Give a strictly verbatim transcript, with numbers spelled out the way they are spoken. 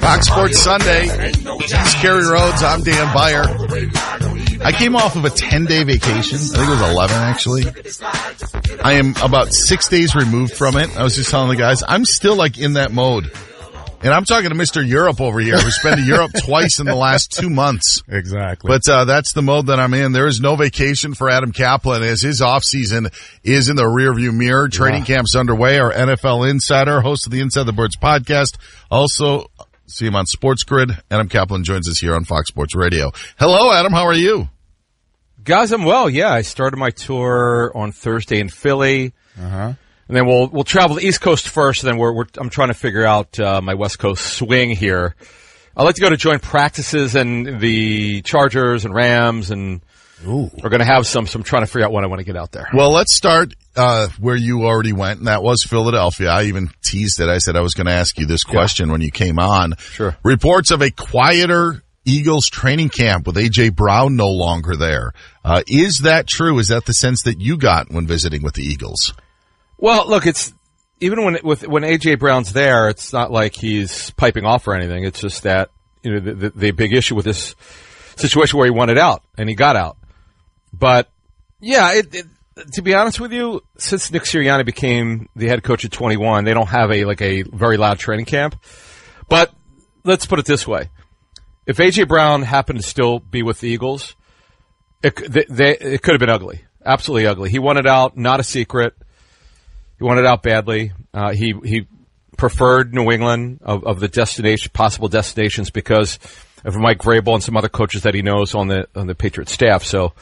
Fox Sports Sunday. He's Kerry Rhodes. I'm Dan Beyer. I came off of a ten-day vacation. I think it was eleven, actually. I am about six days removed from it. I was just telling the guys, I'm still like in that mode. And I'm talking to Mister Europe over here. We've been to Europe twice in the last two months. Exactly. But uh that's the mode that I'm in. There is no vacation for Adam Kaplan as his off-season is in the rearview mirror. Training yeah. camp's underway. Our N F L insider, host of the Inside the Birds podcast. Also, see him on Sports Grid. Adam Kaplan joins us here on Fox Sports Radio. Hello, Adam. How are you? Guys, I'm well. Yeah, I started my tour on Thursday in Philly. Uh-huh. And then we'll we'll travel the East Coast first, and then we're, we're I'm trying to figure out uh, my West Coast swing here. I'd like to go to joint practices and the Chargers and Rams, and Ooh. we're going to have some. So I'm trying to figure out when I want to get out there. Well, let's start uh where you already went, and that was Philadelphia. I even teased it. I said I was going to ask you this question yeah. when you came on. Sure. Reports of a quieter Eagles training camp with A J. Brown no longer there. Uh, is that true? Is that the sense that you got when visiting with the Eagles? Well, look, it's even when with when A J. Brown's there, it's not like he's piping off or anything. It's just that you know the, the, the big issue with this situation where he wanted out and he got out. But yeah, it, it, to be honest with you, since Nick Sirianni became the head coach at twenty-one, they don't have a like a very loud training camp. But let's put it this way: if A J. Brown happened to still be with the Eagles, it they, they, it could have been ugly, absolutely ugly. He wanted out, not a secret. He wanted out badly. Uh, he he preferred New England of, of the destination, possible destinations because of Mike Vrabel and some other coaches that he knows on the on the Patriots staff. So